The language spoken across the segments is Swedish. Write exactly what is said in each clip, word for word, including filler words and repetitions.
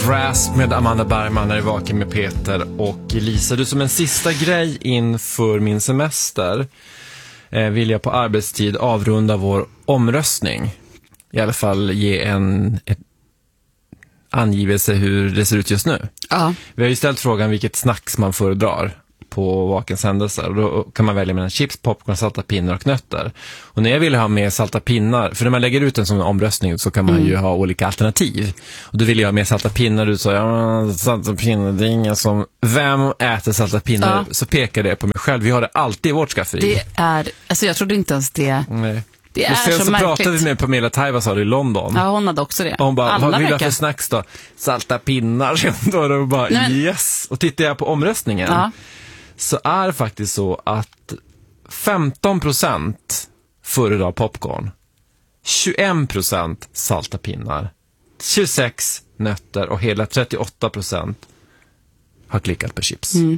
Grasp med Amanda Bergman när jag vaken med Peter och Lisa. Du, som en sista grej inför min semester eh, vill jag på arbetstid avrunda vår omröstning. I alla fall ge en ett angivelse hur det ser ut just nu. Ja. Vi har ju ställt frågan vilket snacks man föredrar på vakens händelser. Och då kan man välja mellan chips, popcorn, salta pinnar och nötter. Och när jag ville ha med salta pinnar, för när man lägger ut en sån omröstning så kan man mm. ju ha olika alternativ. Och då ville jag ha med salta pinnar. Du sa, ja, salta pinnar, det är ingen som... Vem äter salta pinnar? Ja. Så pekar det på mig själv. Vi har det alltid i vårt skafferi. Det är... Alltså jag trodde inte ens det... Nej. Det är sen så, så märkligt. Pratade vi med Pamela Taivasar i London. Ja, hon hade också det. Och hon bara, alla vad vill jag verkar... för snacks då? Salta pinnar. Då och bara, Nej, men... yes. Och tittar jag på omröstningen... Ja. Så är faktiskt så att femton procent föredrar popcorn, tjugoen procent salta pinnar, tjugosex nötter och hela trettioåtta procent har klickat på chips. Mm.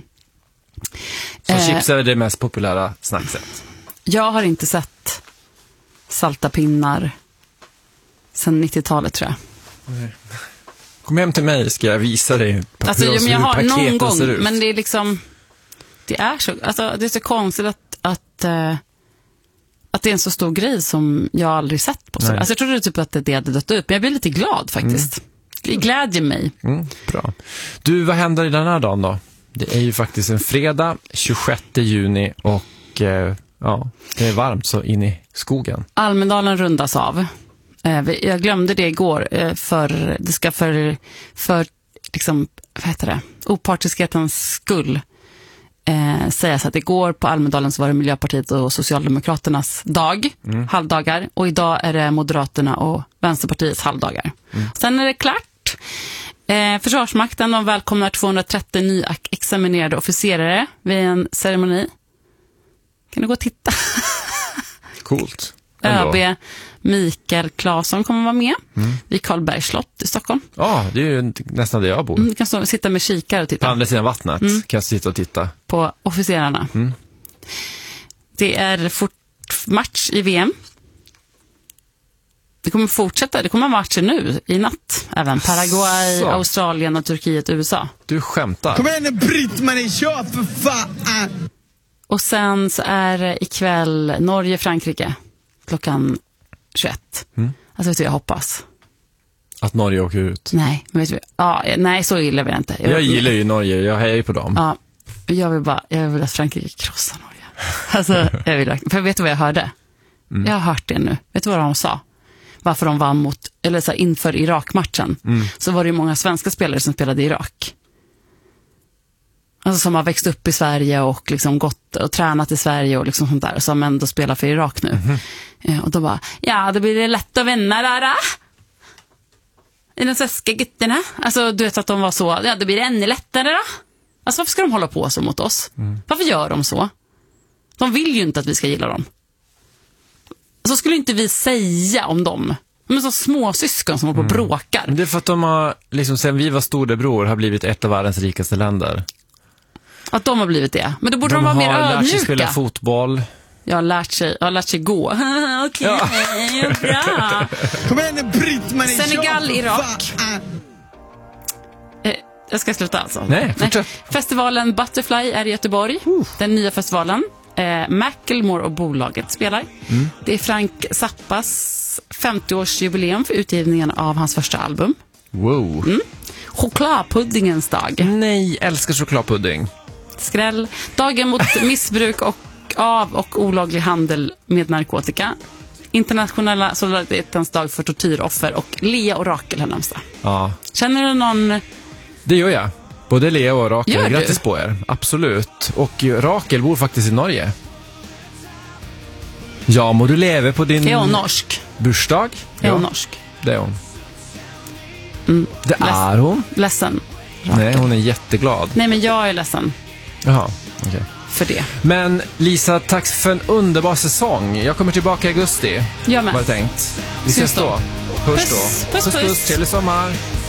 Så eh, chips är det mest populära snackset. Jag har inte sett salta pinnar sedan nittiotalet, tror jag. Nej. Kom hem till mig, ska jag visa dig alltså, hur, men jag har någon gång, ser ut. Men det är liksom... Det är så, alltså, det är så konstigt att, att, uh, att det är en så stor grej som jag aldrig sett på. Så. Alltså, jag trodde typ att det hade dött upp, men jag blir lite glad faktiskt. Mm. Det glädjer mig. Mm, bra. Du, vad händer i den här dagen då? Det är ju faktiskt en fredag, tjugosjätte juni och uh, ja, det är varmt så in i skogen. Almedalen rundas av. Uh, jag glömde det igår uh, för det ska för, för liksom, vad heter det? Opartiskhetens skull. Eh, sägas att igår på Almedalen så var det Miljöpartiet och Socialdemokraternas dag, mm. halvdagar, och idag är det Moderaterna och Vänsterpartiets halvdagar. Mm. Sen är det klart. Eh, Försvarsmakten de välkomnar tvåhundratrettio nyexaminerade officerare vid en ceremoni. Kan du gå och titta? Coolt. ÖB Mikael Claesson kommer vara med mm. vid Karlbergs slott i Stockholm. Ja, ah, det är ju nästan där jag bor. Mm, du kan stå, sitta med kikare och titta. På andra sidan vattnet mm. kan jag sitta och titta. På officerarna. Mm. Det är fort match i V M. Det kommer fortsätta. Det kommer matcher nu i natt. Även Paraguay, så. Australien och Turkiet och U S A. Du skämtar. Kom igen, Britt-Marie, kör för fan! Och sen så är det ikväll Norge-Frankrike. Klockan tjugoett. Mm. Alltså vet du, jag hoppas. Att Norge åker ut? Nej, men vet du, ja, nej så gillar vi inte. Jag, jag gillar ju Norge, jag hejar ju på dem. Ja, jag vill bara, jag vill att Frankrike krossar Norge. Alltså, jag vill, för vet du vad jag hörde? Mm. Jag har hört det nu. Vet du vad de sa? Varför de vann mot, eller så här, inför Irak-matchen. Mm. Så var det ju många svenska spelare som spelade i Irak. Alltså som har växt upp i Sverige och liksom gått och tränat i Sverige och liksom sånt där. Som ändå spelar för Irak nu. Mm-hmm. Ja, och då bara, ja då blir det lätt att vinna där. I de svenska gutterna. Alltså du vet att de var så, ja då blir det ännu lättare då. Alltså varför ska de hålla på så mot oss? Mm. Varför gör de så? De vill ju inte att vi ska gilla dem. Så skulle inte vi säga om dem. De är så små syskon som håller på och mm. bråkar. Det är för att de har, liksom sen vi var storebror, har blivit ett av världens rikaste länder. Att de har blivit det. Men då borde de, de vara mer ödmjuka. De har lärt sig spela fotboll. Jag har lärt sig, jag har lärt sig gå. Okej, okay. Ja. Bra. Kom igen, Britt-Marie. Senegal, Irak. Eh, jag ska sluta alltså. Nej, fortsätt. Nej. Festivalen Butterfly är i Göteborg. Uh. Den nya festivalen. Eh, Macklemore och bolaget spelar. Mm. Det är Frank Zappas femtioårsjubileum för utgivningen av hans första album. Wow. Mm. Chokladpuddingens dag. Nej, älskar chokladpudding. Skräll. Dagen mot missbruk och av och olaglig handel med narkotika. Internationella solidaritetens dag för tortyroffer och Lea och Rakel här närmsta. Ja. Känner du någon... Det gör jag. Både Lea och Rakel. Gör Grattis du? på er. Absolut. Och Rakel bor faktiskt i Norge. Ja, må du leva på din... Är hon norsk? Bursdag. Är hon norsk? Det är hon. Mm. Det Leds- är hon. Ledsen. Rakel. Nej, hon är jätteglad. Nej, men jag är ledsen. Jaha, okej. Okay. För det. Men Lisa, tack för en underbar säsong. Jag kommer tillbaka i augusti. Jag med. Var det tänkt. Vi ses då. Hörs då. Puss, puss, puss, puss. puss. Trevlig sommar.